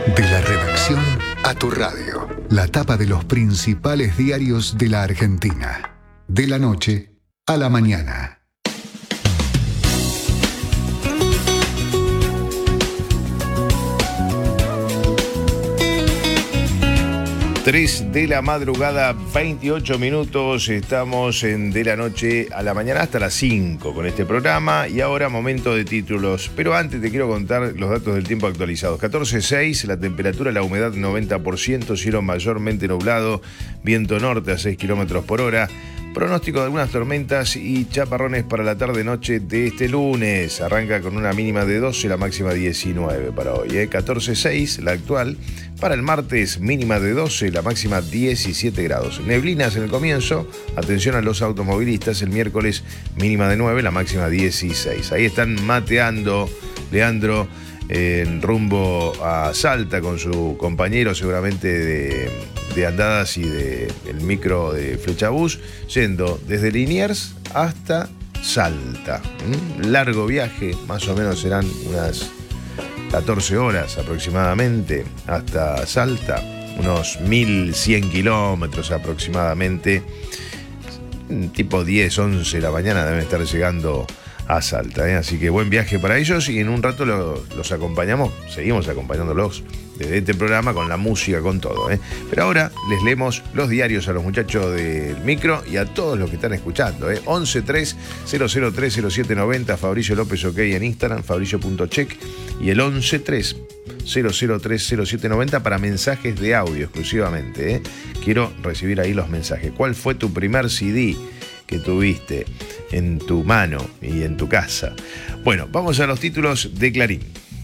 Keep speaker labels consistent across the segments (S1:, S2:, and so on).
S1: De la redacción a tu radio. La tapa de los principales diarios de la Argentina. De la noche a la mañana.
S2: 3 de la madrugada, 28 minutos, estamos en De la noche a la mañana hasta las 5 con este programa y ahora momento de títulos. Pero antes te quiero contar los datos del tiempo actualizados. 14.6, la temperatura, la humedad 90%, cielo mayormente nublado, viento norte a 6 kilómetros por hora. Pronóstico de algunas tormentas y chaparrones para la tarde-noche de este lunes. Arranca con una mínima de 12, la máxima 19 para hoy. 14.6, la actual. Para el martes, mínima de 12, la máxima 17 grados. Neblinas en el comienzo, atención a los automovilistas. El miércoles, mínima de 9, la máxima 16. Ahí están mateando, Leandro, en rumbo a Salta con su compañero seguramente de andadas y del micro de Flechabús, yendo desde Liniers hasta Salta. Largo viaje, más o menos serán unas 14 horas aproximadamente hasta Salta, unos 1.100 kilómetros aproximadamente, tipo 10, 11 de la mañana deben estar llegando a Salta, así que buen viaje para ellos y en un rato los acompañamos, seguimos acompañándolos desde este programa con la música, con todo. Pero ahora les leemos los diarios a los muchachos del micro y a todos los que están escuchando. 1130030790, Fabricio López OK en Instagram, fabricio.check, y el 1130030790 para mensajes de audio exclusivamente. Quiero recibir ahí los mensajes. ¿Cuál fue tu primer CD que tuviste en tu mano y en tu casa? Bueno, vamos a los títulos de Clarín.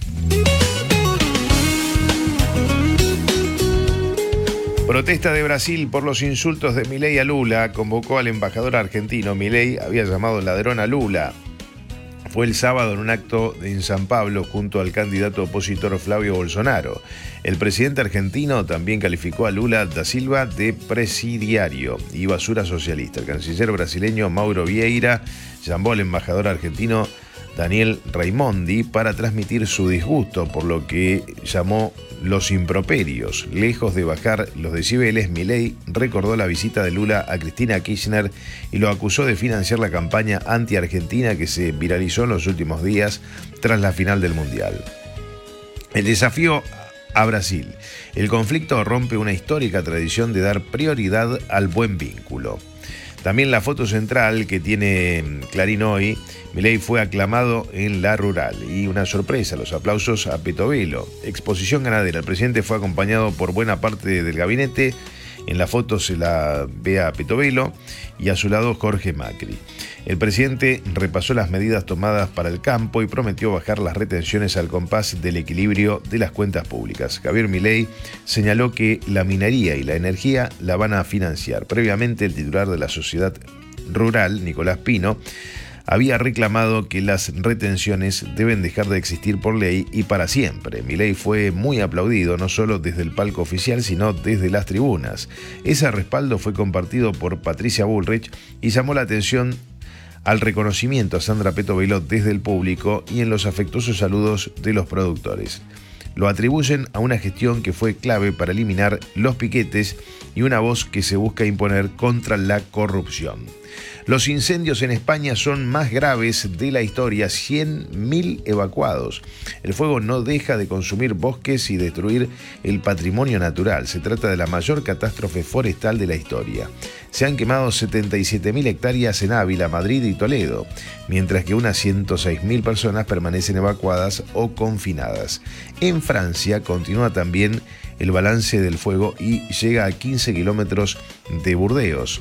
S2: Protesta de Brasil por los insultos de Milei a Lula. Convocó al embajador argentino. Milei había llamado ladrón a Lula. Fue el sábado en un acto en San Pablo junto al candidato opositor Flavio Bolsonaro. El presidente argentino también calificó a Lula da Silva de presidiario y basura socialista. El canciller brasileño Mauro Vieira llamó al embajador argentino Daniel Raimondi para transmitir su disgusto por lo que llamó los improperios. Lejos de bajar los decibeles, Milei recordó la visita de Lula a Cristina Kirchner y lo acusó de financiar la campaña anti-argentina que se viralizó en los últimos días tras la final del Mundial. El desafío a Brasil. El conflicto rompe una histórica tradición de dar prioridad al buen vínculo. También la foto central que tiene Clarín hoy, Milei fue aclamado en La Rural y una sorpresa, los aplausos a Petovelo. Exposición ganadera, el presidente fue acompañado por buena parte del gabinete. En la foto se la ve a Petovelo y a su lado Jorge Macri. El presidente repasó las medidas tomadas para el campo y prometió bajar las retenciones al compás del equilibrio de las cuentas públicas. Javier Milei señaló que la minería y la energía la van a financiar. Previamente, el titular de la Sociedad Rural, Nicolás Pino, había reclamado que las retenciones deben dejar de existir por ley y para siempre. Milei fue muy aplaudido, no solo desde el palco oficial, sino desde las tribunas. Ese respaldo fue compartido por Patricia Bullrich y llamó la atención al reconocimiento a Sandra Petovelo desde el público y en los afectuosos saludos de los productores. Lo atribuyen a una gestión que fue clave para eliminar los piquetes y una voz que se busca imponer contra la corrupción. Los incendios en España son más graves de la historia, 100.000 evacuados. El fuego no deja de consumir bosques y destruir el patrimonio natural. Se trata de la mayor catástrofe forestal de la historia. Se han quemado 77.000 hectáreas en Ávila, Madrid y Toledo, mientras que unas 106.000 personas permanecen evacuadas o confinadas. En Francia continúa también el balance del fuego y llega a 15 kilómetros de Burdeos,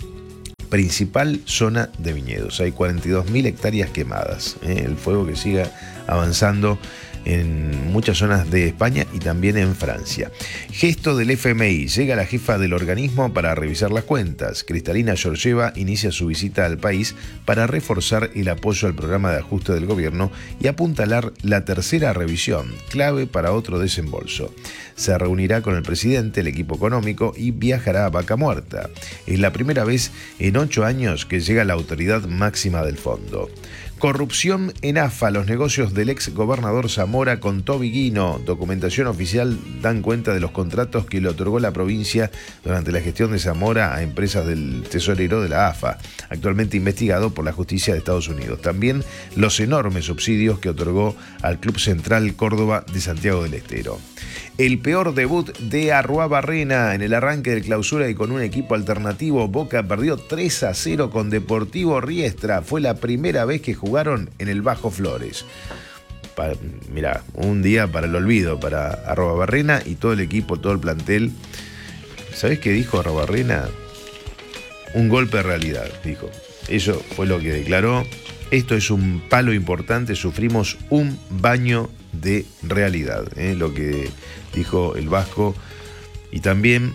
S2: principal zona de viñedos. Hay 42.000 hectáreas quemadas. El fuego que sigue avanzando en muchas zonas de España y también en Francia. Gesto del FMI. Llega la jefa del organismo para revisar las cuentas. Kristalina Georgieva inicia su visita al país para reforzar el apoyo al programa de ajuste del gobierno y apuntalar la tercera revisión, clave para otro desembolso. Se reunirá con el presidente, el equipo económico y viajará a Vaca Muerta. Es la primera vez en 8 años que llega la autoridad máxima del fondo. Corrupción en AFA, los negocios del ex gobernador Zamora con Toby Guino. Documentación oficial dan cuenta de los contratos que le otorgó la provincia durante la gestión de Zamora a empresas del tesorero de la AFA, actualmente investigado por la justicia de Estados Unidos. También los enormes subsidios que otorgó al Club Central Córdoba de Santiago del Estero. El peor debut de Arruabarrena en el arranque del clausura y con un equipo alternativo. Boca perdió 3-0 con Deportivo Riestra. Fue la primera vez que jugaron en el Bajo Flores. Mirá, un día para el olvido para Arruabarrena y todo el equipo, todo el plantel. ¿Sabés qué dijo Arruabarrena? Un golpe de realidad, dijo. Eso fue lo que declaró. Esto es un palo importante, sufrimos un baño de realidad, lo que dijo el vasco, y también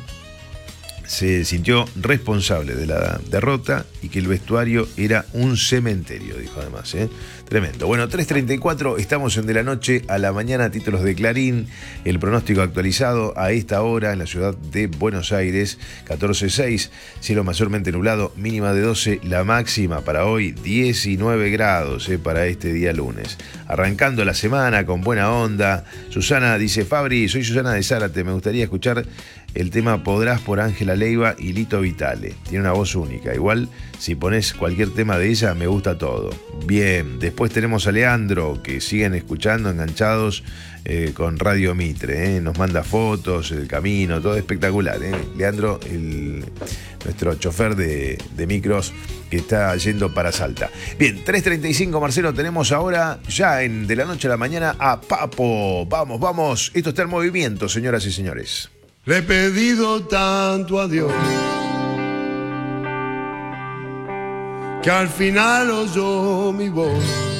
S2: se sintió responsable de la derrota y que el vestuario era un cementerio, dijo además. Tremendo. Bueno, 3:34, estamos en De la Noche a la Mañana, títulos de Clarín, el pronóstico actualizado a esta hora en la ciudad de Buenos Aires, 14:06, cielo mayormente nublado, mínima de 12, la máxima para hoy 19 grados para este día lunes. Arrancando la semana con buena onda. Susana dice: Fabri, soy Susana de Zárate, me gustaría escuchar el tema Podrás por Ángela Leiva y Lito Vitale. Tiene una voz única. Igual, si pones cualquier tema de ella, me gusta todo. Bien, después tenemos a Leandro, que siguen escuchando, enganchados con Radio Mitre. Nos manda fotos, el camino, todo espectacular. Leandro, nuestro chofer de micros que está yendo para Salta. Bien, 3:35, Marcelo, tenemos ahora ya en De la Noche a la Mañana a Papo. Vamos, vamos. Esto está en movimiento, señoras y señores.
S3: Le he pedido tanto a Dios que al final oyó mi voz.